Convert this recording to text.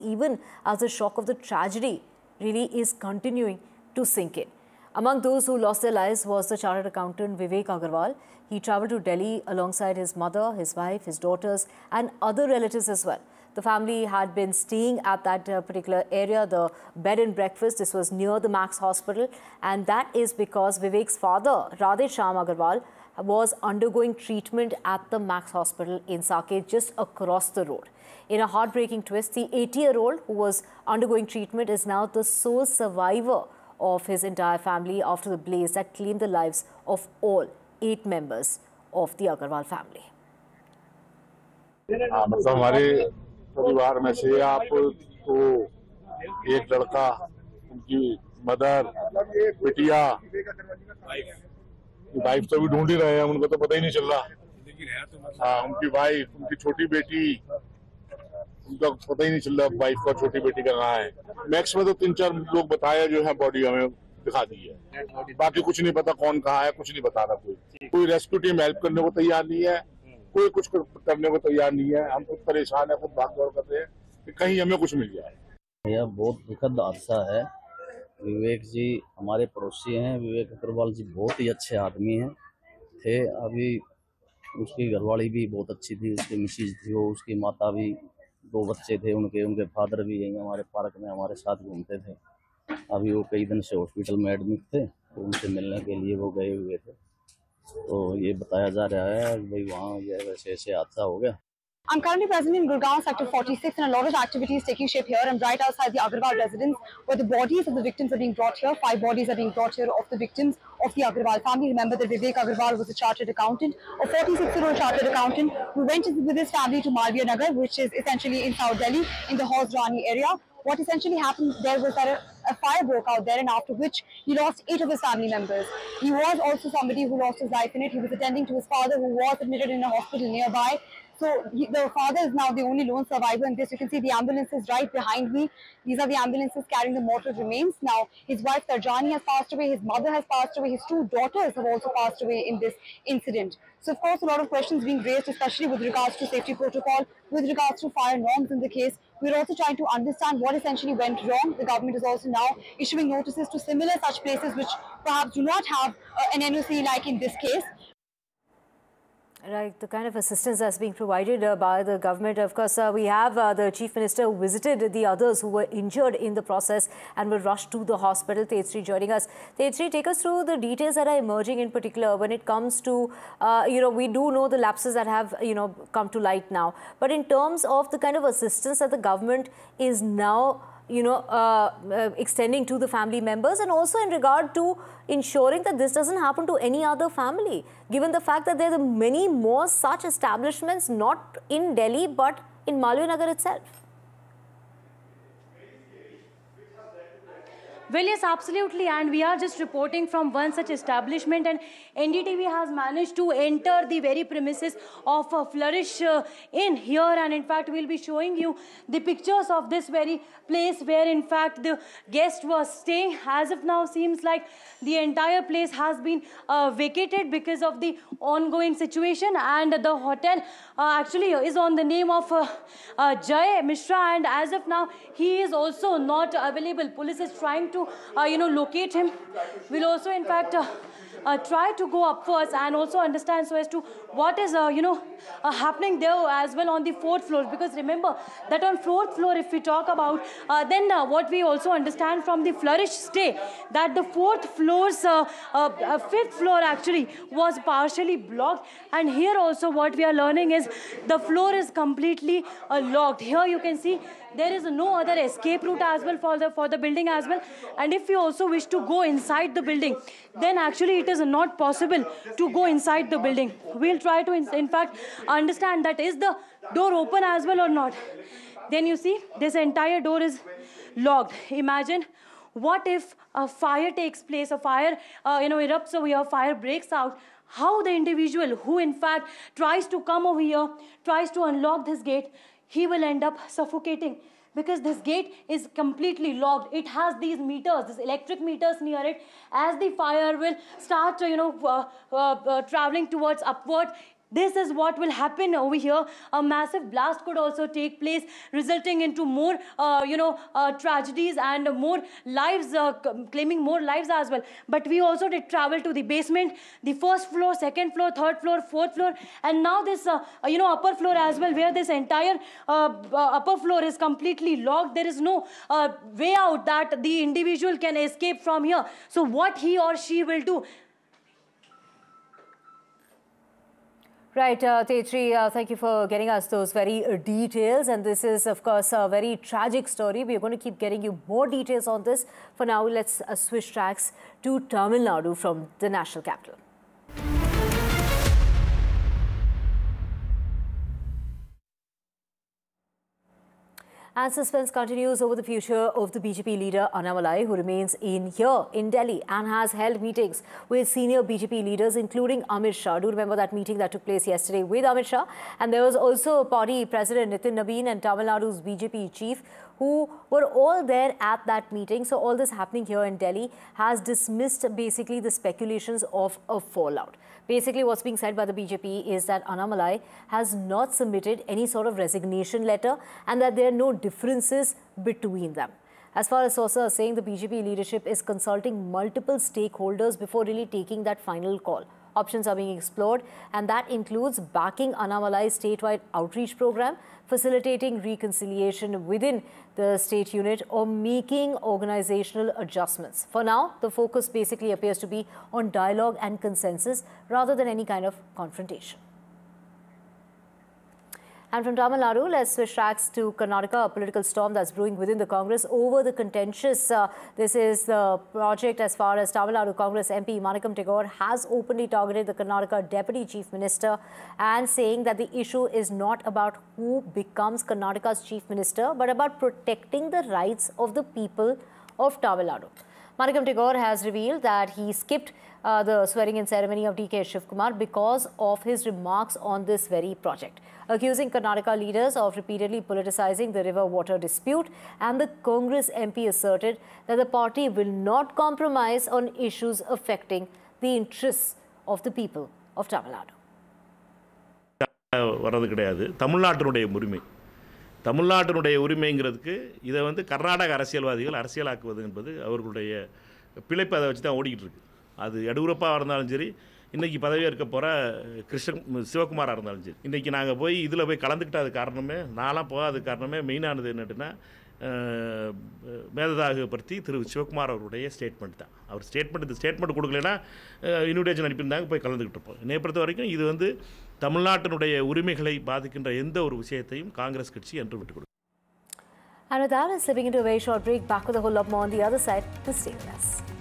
even as the shock of the tragedy really is continuing to sink in. Among those who lost their lives was the chartered accountant Vivek Agarwal. He travelled to Delhi alongside his mother, his wife, his daughters and other relatives as well. The family had been staying at that particular area, the bed and breakfast. This was near the Max Hospital, and that is because Vivek's father, Radhe Shyam Agarwal, was undergoing treatment at the Max Hospital in Saket, just across the road. In a heartbreaking twist, the 80-year-old who was undergoing treatment is now the sole survivor of his entire family after the blaze that claimed the lives of all 8 members of the Agarwal family. मतलब हमारे परिवार में से आप तो एक लड़का, उनकी मदर, बिटिया, वाइफ तो भी ढूंढ ही रहे हैं, उनको तो पता ही नहीं चल रहा। हाँ, उनकी वाइफ, उनकी छोटी बेटी, उनका पता ही नहीं चल रहा वाइफ का, छोटी बेटी का कहाँ है। मैक्स में तो 3-4 लोग बताया जो है, बॉडी हमें दिखा दी है, बाकी कुछ नहीं पता कौन कहाँ है, कुछ नहीं बता रहा। कोई रेस्क्यू टीम हेल्प करने को तैयार नहीं है, कोई कुछ करने को तैयार नहीं है। हम खुद परेशान है, खुद भाग दौड़ करते हैं कि कहीं हमें कुछ मिल जाए। यह बहुत दुखद हादसा है। विवेक जी हमारे पड़ोसी हैं। विवेक अग्रवाल जी बहुत ही अच्छे आदमी हैं थे। अभी उसकी घरवाली भी बहुत अच्छी थी, उसकी मिसेज थी, वो उसकी माता भी, 2 बच्चे थे उनके फादर भी यहीं हमारे पार्क में हमारे साथ घूमते थे। अभी वो कई दिन से हॉस्पिटल में एडमिट थे, तो उनसे मिलने के लिए वो गए हुए थे। तो ये बताया जा रहा है भाई वहाँ वैसे ऐसे हादसा हो गया। I'm currently present in Gurgaon Sector 46 and a lot of activities taking shape here. I'm right outside the Agarwal residence where the bodies of the victims are being brought here. 5 bodies are being brought here of the victims of the Agarwal family. Remember that Vivek Agarwal was a chartered accountant, a 46-year-old chartered accountant who went with his family to Malviya Nagar, which is essentially in South Delhi in the Hauz Rani area. What essentially happened there was that a fire broke out there, and after which he lost 8 of his family members. He was also somebody who lost his life in it. He was attending to his father, who was admitted in a hospital nearby. So the father is now the only lone survivor in this. You can see the ambulances right behind me. These are the ambulances carrying the mortal remains. Now, his wife Tarjani has passed away, his mother has passed away, his 2 daughters have also passed away in this incident. So, of course, a lot of questions being raised, especially with regards to safety protocol, with regards to fire norms in the case. We're also trying to understand what essentially went wrong. The government is also now issuing notices to similar such places which perhaps do not have an NOC like in this case. Right, the kind of assistance that's being provided by the government. Of course, we have the Chief Minister who visited the others who were injured in the process and were rushed to the hospital. Tejasri joining us. Tejasri, take us through the details that are emerging in particular when it comes to, we do know the lapses that have, come to light now. But in terms of the kind of assistance that the government is now extending to the family members, and also in regard to ensuring that this doesn't happen to any other family, given the fact that there are many more such establishments, not in Delhi, but in Malviya Nagar itself. Well, yes, absolutely, and we are just reporting from one such establishment, and NDTV has managed to enter the very premises of Flourish Inn here, and in fact we'll be showing you the pictures of this very place where in fact the guest was staying. As of now, seems like the entire place has been vacated because of the ongoing situation, and the hotel actually is on the name of Jay Mishra, and as of now he is also not available. Police is trying to locate him. We'll also in fact try to go up first and also understand so as to what is happening there as well on the 4th floor, because remember that on 4th floor, if we talk about then what we also understand from the Flourish stay, that the 4th floor's 5th floor actually was partially blocked, and here also what we are learning is the floor is completely locked. Here you can see there is no other escape route as well for the building as well, and if you also wish to go inside the building, then actually it is not possible to go inside the building. We'll try to in fact understand that is the door open as well or not. Then you see this entire door is locked. Imagine what if a fire takes place, a fire erupts over here, fire breaks out. How the individual who in fact tries to come over here, tries to unlock this gate, he will end up suffocating, because this gate is completely locked. It has these meters, these electric meters near it. As the fire will start traveling towards upward, this is what will happen over here. A massive blast could also take place, resulting into more, tragedies and more lives, claiming more lives as well. But we also did travel to the basement, the first floor, second floor, third floor, fourth floor, and now this, upper floor as well, where this entire upper floor is completely locked. There is no way out that the individual can escape from here. So what he or she will do? Right, Tejri, thank you for getting us those very details. And this is, of course, a very tragic story. We are going to keep getting you more details on this. For now, let's switch tracks to Tamil Nadu from the national capital. And suspense continues over the future of the BJP leader Annamalai, who remains here in Delhi and has held meetings with senior BJP leaders, including Amit Shah. Do remember that meeting that took place yesterday with Amit Shah. And there was also party President Nitin Nabeen and Tamil Nadu's BJP chief, who were all there at that meeting. So all this happening here in Delhi has dismissed basically the speculations of a fallout. Basically, what's being said by the BJP is that Annamalai has not submitted any sort of resignation letter and that there are no differences between them. As far as sources are saying, the BJP leadership is consulting multiple stakeholders before really taking that final call. Options are being explored, and that includes backing Annamalai's statewide outreach program, facilitating reconciliation within the state unit, or making organizational adjustments. For now, the focus basically appears to be on dialogue and consensus rather than any kind of confrontation. And from Tamil Nadu, let's switch tracks to Karnataka, a political storm that's brewing within the Congress over the contentious. This is the project as far as Tamil Nadu Congress MP Manickam Tagore has openly targeted the Karnataka Deputy Chief Minister and saying that the issue is not about who becomes Karnataka's Chief Minister, but about protecting the rights of the people of Tamil Nadu. Manickam Tagore has revealed that he skipped the swearing-in ceremony of DK Shivkumar because of his remarks on this very project, accusing Karnataka leaders of repeatedly politicizing the river water dispute. And the Congress MP asserted that the party will not compromise on issues affecting the interests of the people of Tamil Nadu. வரது கிடையாது. தமிழ்நாட்டினுடைய உரிமை. தமிழ்நாட்டினுடைய உரிமைங்கிறதுக்கு இதை வந்து கர்நாடக அரசியல்வாதிகள் அரசியலாக்குவது என்பது அவர்களுடைய பிழைப்பு அதை வச்சு தான் ஓடிக்கிட்டு இருக்கு. அது எடியூரப்பாக இருந்தாலும் சரி, இன்றைக்கி பதவி ஏற்க போகிற சிவகுமாராக இருந்தாலும் சரி, இன்றைக்கி நாங்கள் போய் இதில் போய் கலந்துக்கிட்டது காரணமே, நான்லாம் போகாத காரணமே மெயினானது என்னட்டுன்னா மேததாக பற்றி திரு சிவகுமார் அவருடைய ஸ்டேட்மெண்ட் தான். அவர் ஸ்டேட்மெண்ட் கொடுக்கலன்னா இன்விடேஷன் அனுப்பியிருந்தாங்க, போய் கலந்துக்கிட்டு இருப்போம். என்னை பொறுத்த வரைக்கும் இது வந்து தமிழ்நாட்டினுடைய உரிமைகளை பாதிக்கின்ற எந்த ஒரு விஷயத்தையும் காங்கிரஸ் கட்சி என்று விட்டுக் கொடுக்கும். And with that, slipping into a very short break, back with a whole lot more on the other side. Stay with us.